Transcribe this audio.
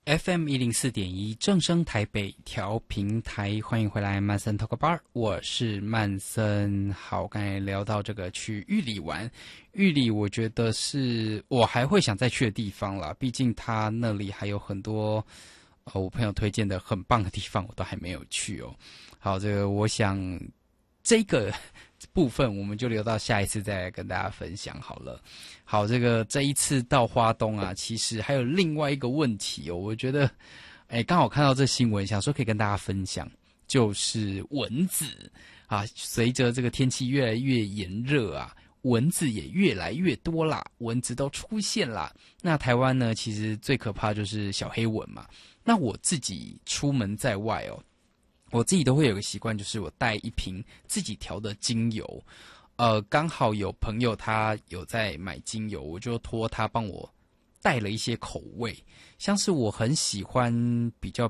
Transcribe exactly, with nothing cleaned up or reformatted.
F M 一零四点一正声台北调频台，欢迎回来曼森 Talk Bar， 我是曼森。好，刚才聊到这个去玉里玩，玉里我觉得是我还会想再去的地方啦，毕竟它那里还有很多呃我朋友推荐的很棒的地方，我都还没有去哦。好，这个我想这个部分我们就留到下一次再来跟大家分享好了。好，这个这一次到花东啊，其实还有另外一个问题哦，我觉得，哎，刚好看到这新闻，想说可以跟大家分享，就是蚊子啊，随着这个天气越来越炎热啊，蚊子也越来越多啦，蚊子都出现啦。那台湾呢，其实最可怕就是小黑蚊嘛。那我自己出门在外哦，我自己都会有个习惯，就是我带一瓶自己调的精油。呃，刚好有朋友他有在买精油，我就托他帮我带了一些口味，像是我很喜欢比较